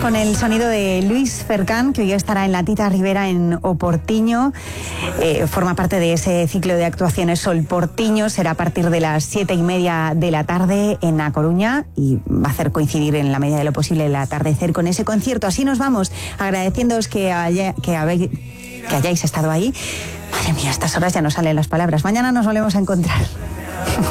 con el sonido de Luis Cercán, que hoy estará en la Tita Rivera en Oportiño. Forma parte de ese ciclo de actuaciones Sol Portiño. Será a partir de las 7:30 de la tarde en A Coruña y va a hacer coincidir en la medida de lo posible el atardecer con ese concierto. Así nos vamos, agradeciéndoos que hayáis estado ahí. Madre mía, a estas horas ya no salen las palabras. Mañana nos volvemos a encontrar.